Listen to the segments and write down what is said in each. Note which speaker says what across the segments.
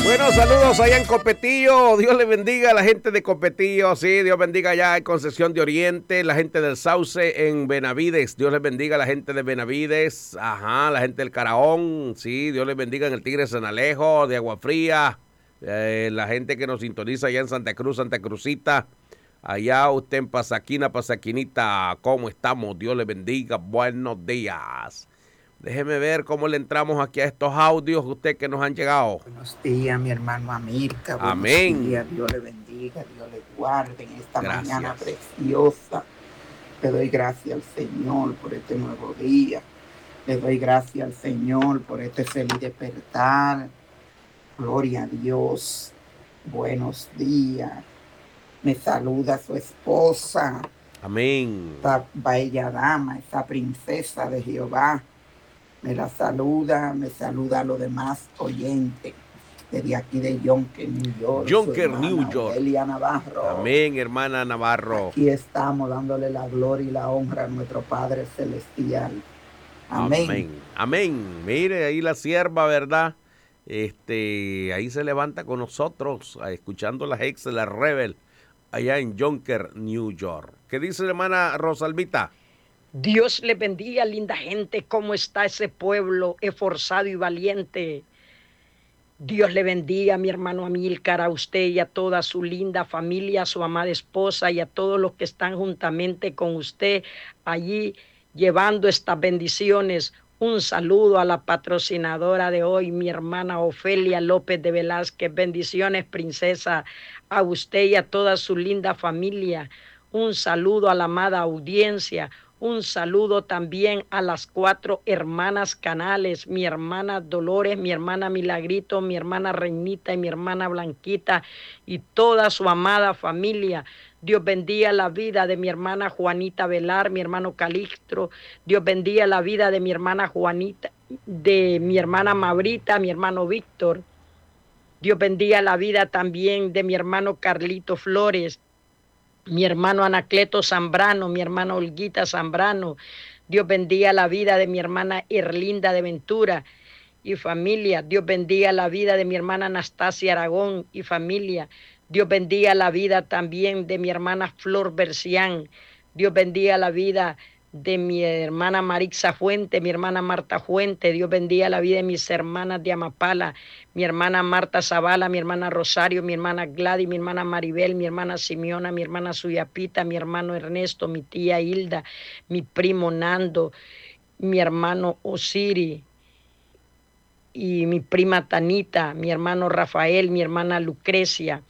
Speaker 1: Bueno, saludos allá en Copetillo. Dios le bendiga a la gente de Copetillo. Sí, Dios bendiga allá en Concepción de Oriente, la gente del Sauce en Benavides. Dios les bendiga a la gente de Benavides. Ajá, la gente del Caraón. Sí, Dios les bendiga en el Tigre Sanalejo, de Agua Fría. La gente que nos sintoniza allá en Santa Cruz, Santa Cruzita. Allá usted en Pasaquina, Pasaquinita. ¿Cómo estamos? Dios le bendiga. Buenos días. Déjeme ver cómo le entramos aquí a estos audios usted que nos han llegado.
Speaker 2: Buenos días, mi hermano Amilcar.
Speaker 1: Amén.
Speaker 2: Buenos días, Dios le bendiga, Dios le guarde en esta
Speaker 1: Gracias.
Speaker 2: mañana preciosa. Le doy gracias al Señor por este nuevo día. Le doy gracias al Señor por este feliz despertar. Gloria a Dios. Buenos días. Me saluda su esposa.
Speaker 1: Amén.
Speaker 2: Esta bella dama, esa princesa de Jehová. Me la saluda, me saluda a los demás oyentes desde aquí de Yonker, New York.
Speaker 1: Yonker, New York.
Speaker 2: Elia Navarro.
Speaker 1: Amén, hermana Navarro.
Speaker 2: Aquí estamos dándole la gloria y la honra a nuestro Padre Celestial. Amén.
Speaker 1: Amén. Amén. Mire, ahí la sierva, ¿verdad? Ahí se levanta con nosotros, escuchando las ex de la Rebel, allá en Yonker, New York. ¿Qué dice la hermana Rosalvita?
Speaker 3: Dios le bendiga, linda gente. ¿Cómo está ese pueblo esforzado y valiente? Dios le bendiga, mi hermano Amílcar, a usted y a toda su linda familia, a su amada esposa y a todos los que están juntamente con usted allí llevando estas bendiciones. Un saludo a la patrocinadora de hoy, mi hermana Ofelia López de Velázquez. Bendiciones, princesa, a usted y a toda su linda familia. Un saludo a la amada audiencia. Un saludo también a las 4 hermanas Canales, mi hermana Dolores, mi hermana Milagrito, mi hermana Reinita y mi hermana Blanquita y toda su amada familia. Dios bendiga la vida de mi hermana Juanita Velar, mi hermano Calixto. Dios bendiga la vida de mi hermana Juanita, de mi hermana Maurita, mi hermano Víctor. Dios bendiga la vida también de mi hermano Carlito Flores, mi hermano Anacleto Zambrano, mi hermana Olguita Zambrano. Dios bendiga la vida de mi hermana Erlinda de Ventura y familia. Dios bendiga la vida de mi hermana Anastasia Aragón y familia. Dios bendiga la vida también de mi hermana Flor Bercián. Dios bendiga la vida de mi hermana Marixa Fuente, mi hermana Marta Fuente. Dios bendiga la vida de mis hermanas de Amapala, mi hermana Marta Zavala, mi hermana Rosario, mi hermana Gladys, mi hermana Maribel, mi hermana Simeona, mi hermana Suyapita, mi hermano Ernesto, mi tía Hilda, mi primo Nando, mi hermano Osiri y mi prima Tanita, mi hermano Rafael, mi hermana Lucrecia.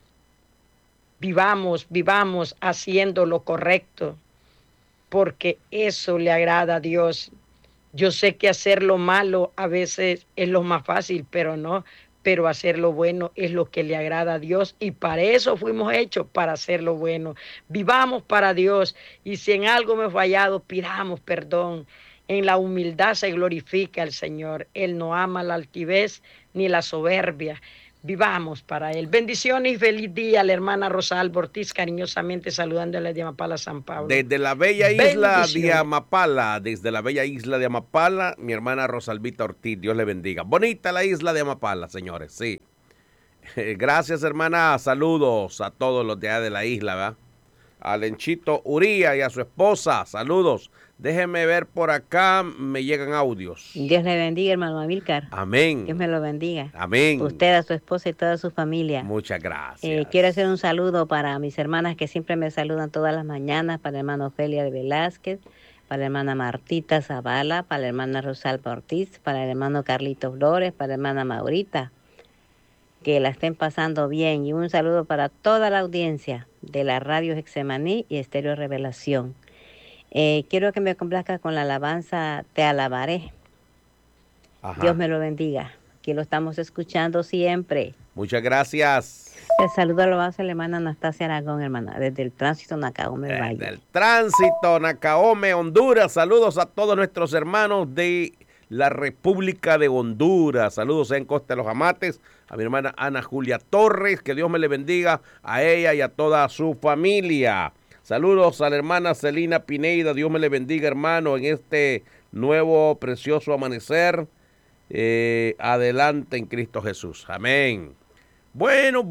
Speaker 3: Vivamos haciendo lo correcto, porque eso le agrada a Dios. Yo sé que hacer lo malo a veces es lo más fácil, pero hacer lo bueno es lo que le agrada a Dios y para eso fuimos hechos, para hacer lo bueno. Vivamos para Dios y si en algo me he fallado, pidamos perdón. En la humildad se glorifica al Señor. Él no ama la altivez ni la soberbia. Vivamos para Él. Bendiciones y feliz día a la hermana Rosalba Ortiz, cariñosamente saludándole de Amapala, San Pablo.
Speaker 1: Desde la bella isla de Amapala, mi hermana Rosalvita Ortiz, Dios le bendiga. Bonita la isla de Amapala, señores, sí. Gracias, hermana, saludos a todos los de allá de la isla, ¿verdad? A Lenchito Uría y a su esposa, saludos. Déjeme ver por acá, me llegan audios.
Speaker 4: Dios le bendiga, hermano Amílcar.
Speaker 1: Amén.
Speaker 4: Dios me lo bendiga.
Speaker 1: Amén.
Speaker 4: Usted, a su esposa y toda su familia.
Speaker 1: Muchas gracias.
Speaker 4: Quiero hacer un saludo para mis hermanas que siempre me saludan todas las mañanas, para la hermana Ofelia de Velázquez, para la hermana Martita Zavala, para la hermana Rosalba Ortiz, para el hermano Carlito Flores, para la hermana Maurita. Que la estén pasando bien y un saludo para toda la audiencia de la Radio Getsemaní y Estéreo Revelación. Quiero que me complazca con la alabanza Te alabaré. Ajá. Dios me lo bendiga. Aquí lo estamos escuchando siempre.
Speaker 1: Muchas gracias.
Speaker 4: El saludo a la hermana Anastasia Aragón, hermana, desde el tránsito Nacaome Valle.
Speaker 1: Desde el tránsito Nacaome, Honduras. Saludos a todos nuestros hermanos de la República de Honduras. Saludos en Costa de los Amates, a mi hermana Ana Julia Torres, que Dios me le bendiga a ella y a toda su familia. Saludos a la hermana Celina Pineida, Dios me le bendiga, hermano, en este nuevo precioso amanecer. adelante en Cristo Jesús. Amén. Bueno.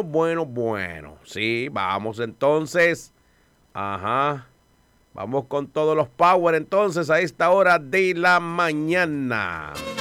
Speaker 1: Sí, vamos entonces. Ajá. Vamos con todos los power entonces a esta hora de la mañana.